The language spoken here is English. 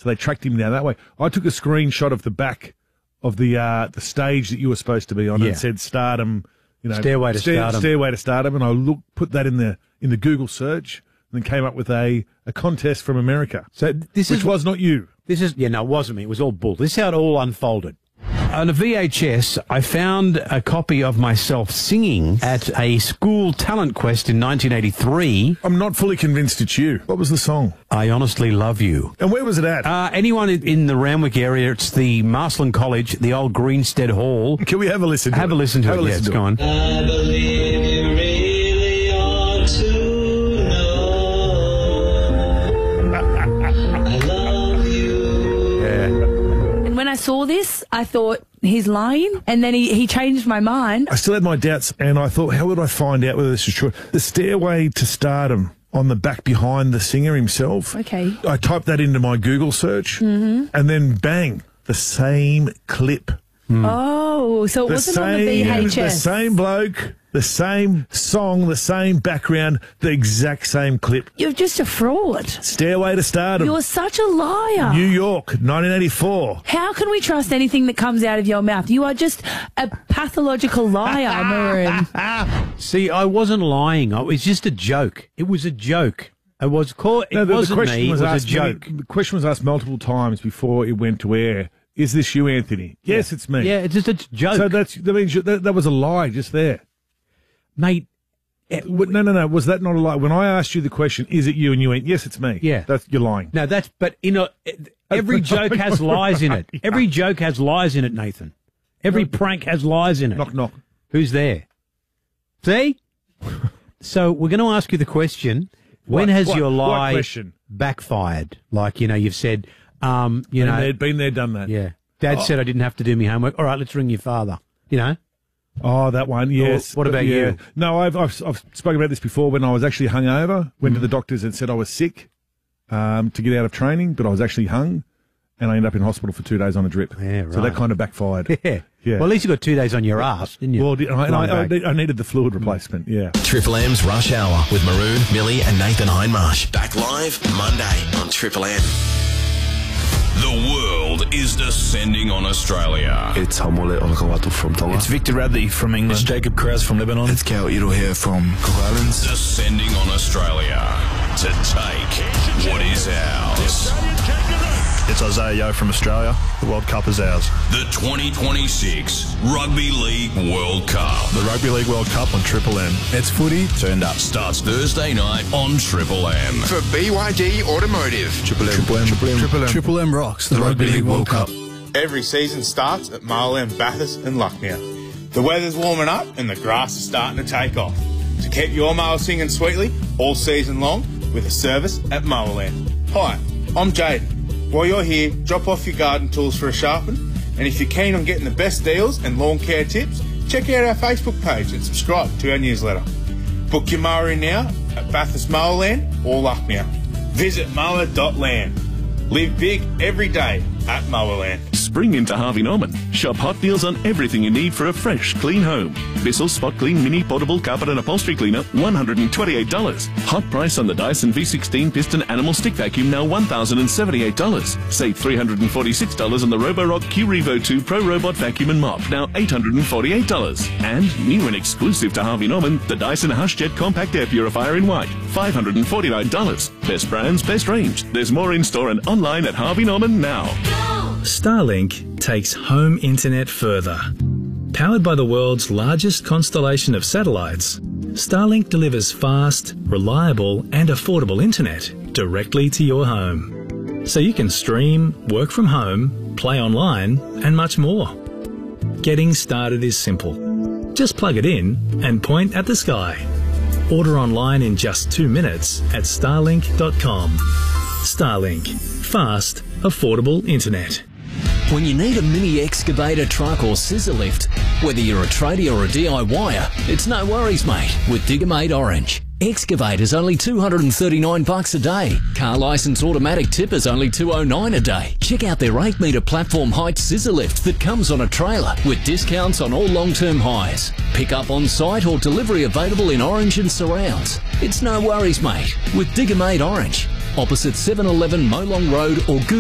So they tracked him down that way. I took a screenshot of the back of the stage that you were supposed to be on. And it said Stardom, Stairway to Stardom. Stairway to Stardom. And I put that in the Google search and then came up with a contest from America. So which was not you. No, it wasn't me. It was all bull. This is how it all unfolded. On a VHS, I found a copy of myself singing at a school talent quest in 1983. I'm not fully convinced it's you. What was the song? I Honestly Love You. And where was it at? Anyone in the Randwick area, it's the Marsland College, the old Greenstead Hall. Can we have a listen to it? Have a listen to it. Yeah, it's gone. I believe you really ought to know. I love you. Yeah. And when I saw this, I thought, he's lying. And then he changed my mind. I still had my doubts, and I thought, how would I find out whether this is true? The Stairway to Stardom on the back behind the singer himself. Okay. I typed that into my Google search, and then bang, the same clip. Oh, so it wasn't on the VHS. The same bloke, the same song, the same background, the exact same clip. You're just a fraud. Stairway to Stardom. You're such a liar. New York, 1984. How can we trust anything that comes out of your mouth? You are just a pathological liar, Maroon. See, I wasn't lying. It was just a joke. It was a joke. It wasn't me. It was a joke. The question was asked multiple times before it went to air. Is this you, Anthony? Yes, it's me. Yeah, it's just a joke. So that means that was a lie just there. Mate. No. Was that not a lie? When I asked you the question, is it you? And you went, yes, it's me. Yeah. You're lying. No, every joke has lies in it. Every joke has lies in it, Nathan. Every prank has lies in it. Knock, knock. Who's there? See? So we're going to ask you the question. When has your lie backfired? Like, you've said, been there, done that. Yeah. Dad said I didn't have to do my homework. All right, let's ring your father. Oh, that one, yes. What about you? No, I've spoken about this before when I was actually hungover. Went to the doctors and said I was sick to get out of training, but I was actually hung, and I ended up in hospital for 2 days on a drip. Yeah, right. So that kind of backfired. Yeah. Yeah. Well, at least you got 2 days on your ass, didn't you? Well, I needed the fluid replacement, yeah. Triple M's Rush Hour with Maroon, Millie and Nathan Hindmarsh. Back live Monday on Triple M. The world is descending on Australia. It's Hamole Olakawatu from Tonga. It's Victor Radley from England. It's Jacob Krause from Lebanon. It's Cal Iro here from Cook Islands. Descending on Australia to take what is ours. It's Isaiah Yeo from Australia. The World Cup is ours. The 2026 Rugby League World Cup. The Rugby League World Cup on Triple M. It's footy turned up. Starts Thursday night on Triple M. For BYD Automotive. Triple M. Triple M rocks the Rugby League World Cup. Every season starts at Marlin, Bathurst and Lucknow. The weather's warming up and the grass is starting to take off. To keep your mower singing sweetly all season long with a service at Mowerland. Hi, I'm Jaden. While you're here, drop off your garden tools for a sharpen, and if you're keen on getting the best deals and lawn care tips, check out our Facebook page and subscribe to our newsletter. Book your mower in now at Bathurst Mowerland or Lucknow. Visit mower.land. Live big every day at Mowerland. Spring into Harvey Norman. Shop hot deals on everything you need for a fresh, clean home. Bissell Spot Clean Mini Portable Carpet and Upholstery Cleaner, $128. Hot price on the Dyson V16 Piston Animal Stick Vacuum, now $1,078. Save $346 on the Roborock Q-Revo 2 Pro Robot Vacuum and Mop, now $848. And, new and exclusive to Harvey Norman, the Dyson HushJet Compact Air Purifier in white, $549. Best brands, best range. There's more in-store and online at Harvey Norman now. Starlink takes home internet further. Powered by the world's largest constellation of satellites, Starlink delivers fast, reliable and affordable internet directly to your home. So you can stream, work from home, play online and much more. Getting started is simple. Just plug it in and point at the sky. Order online in just 2 minutes at starlink.com. Starlink. Fast, affordable internet. When you need a mini excavator, truck or scissor lift, whether you're a tradie or a DIYer, it's no worries, mate, with Diggermate Orange. Excavator's only $239 a day. Car license automatic tipper's only $209 a day. Check out their 8-metre platform height scissor lift that comes on a trailer with discounts on all long-term hires. Pick up on site or delivery available in Orange and surrounds. It's no worries, mate, with Diggermate Orange. Opposite 711 Molong Road or Google